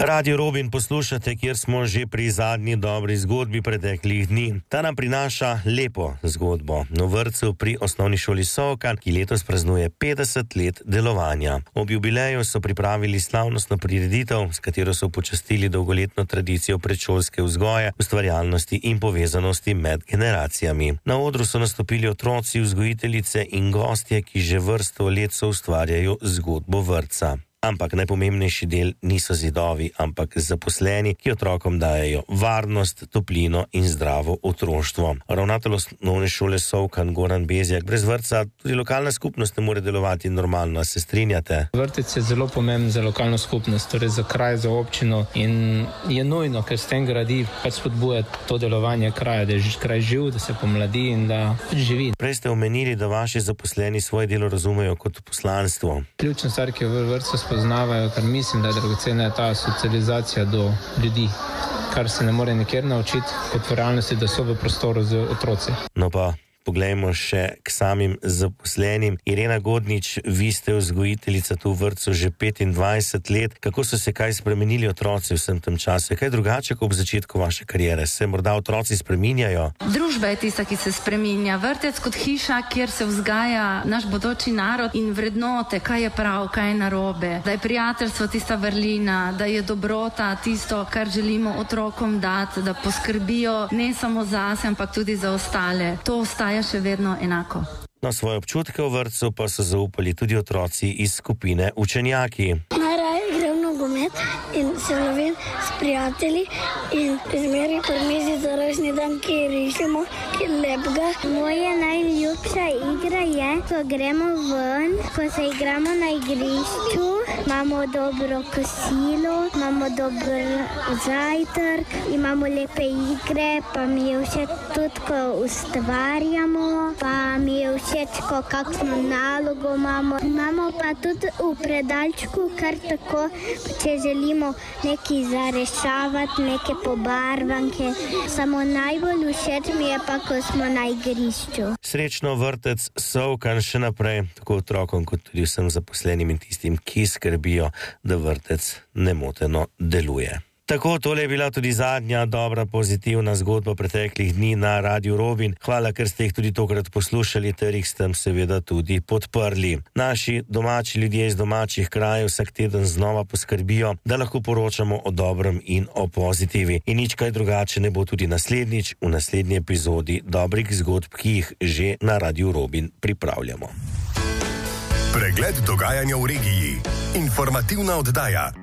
Radio Robin poslušate, kjer smo že pri zadnji dobri zgodbi preteklih dni. Ta nam prinaša lepo zgodbo o vrtcu pri osnovni šoli Sovkan, ki letos praznuje 50 let delovanja. Ob jubileju so pripravili slavnostno prireditev, s katero so počastili dolgoletno tradicijo predšolske vzgoje, ustvarjalnosti in povezanosti med generacijami. Na odru so nastopili otroci, vzgojiteljice in gostje, ki že vrsto let soustvarjajo zgodbo vrtca. Ampak najpomembnejši del niso zidovi, ampak zaposleni, ki otrokom dajejo varnost, toplino in zdravo otroštvo. Ravnatelj osnovne šole Sovkan Goran Bezjak: brez vrtca tudi lokalna skupnost ne more delovati normalno, se strinjate? Vrtec je zelo pomemben za lokalno skupnost, torej za kraj, za občino, in je nujno, ker s tem gradi spodbuja to delovanje kraja, da je kraj živ, da se pomladi in da živi. Prej ste omenili, da vaši zaposleni svoje delo razumejo kot poslanstvo. Ključna stvar, ki jo v vrtcu spoznavajo, kar mislim, da je dragocena, je ta socializacija do ljudi, kar se ne more nikjer naučiti, kot v realnosti, da so v prostoru z otroci. No pa poglejmo še k samim zaposlenim. Irena Godnič, vi ste vzgojiteljica tu v vrtcu že 25 let. Kako so se kaj spremenili otroci vsem tem času? Kaj drugače kot ob začetku vaše kariere? Se morda otroci spreminjajo? Družba je tista, ki se spreminja. Vrtec kot hiša, kjer se vzgaja naš bodoči narod in vrednote, kaj je prav, kaj je narobe. Da je prijateljstvo tista vrlina, da je dobrota tisto, kar želimo otrokom dati, da poskrbijo ne samo zase, ampak tudi za ostale. To ostaja še vedno enako. Na svoje občutke v vrtcu pa so zaupali tudi otroci iz skupine Učenjaki. Najraje igram nogomet in se lovim s prijatelji in zmeraj pri mizi za rojstni dan, ki rišemo, ki je lepega. Moja najljubša igra je, ko gremo ven, ko se igramo na igrišču, imamo dobro kosilo, imamo dober zajtrk, imamo lepe igre, pa mi je všeč tudi, ko ustvarjamo, pa mi je všeč, ko kakšno nalogo imamo. Imamo pa tudi v predalčku kar tako, če želimo nekaj zarešavati, neke pobarvanke. Samo najbolj všeč mi je pa, ko smo na igrišču. Srečno vrtec Sovkan še naprej, tako otrokom kot tudi vsem zaposlenim in tistim, ki skrbijo, da vrtec nemoteno deluje. Tako, tole je bila tudi zadnja dobra pozitivna zgodba preteklih dni na Radiu Robin. Hvala, ker ste jih tudi tokrat poslušali, ter jih s tem seveda tudi podprli. Naši domači ljudje iz domačih krajev vsak teden znova poskrbijo, da lahko poročamo o dobrem in o pozitivi. In nič kaj drugače ne bo tudi naslednjič, v naslednji epizodi dobrih zgodb, ki jih že na Radiu Robin pripravljamo. Pregled dogajanja v regiji. Informativna oddaja.